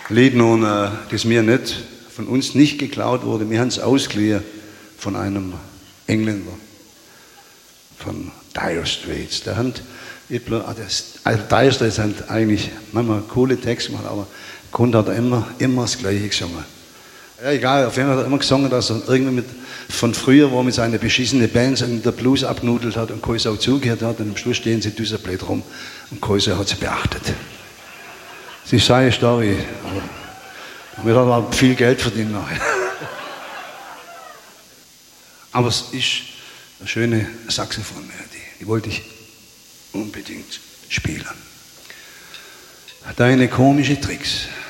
Lied nun, das mir nicht, von uns nicht geklaut wurde. Wir haben es ausgeliehen von einem Engländer, von Dire Straits. Also Dire Straits haben eigentlich manchmal coole Texte gemacht, aber Grund hat er immer das Gleiche gesungen. Ja, egal, auf jeden Fall hat er immer gesungen, dass er irgendwie von früher, wo er mit seiner beschissenen Band der Blues abgenudelt hat und keine Sau zugehört hat, und am Schluss stehen sie Düsselblät rum und keine Sau hat sie beachtet. Das ist seine Story, aber wir haben auch viel Geld verdient nachher. Aber es ist eine schöne Saxophonmelodie, die wollte ich unbedingt spielen. Deine komischen Tricks.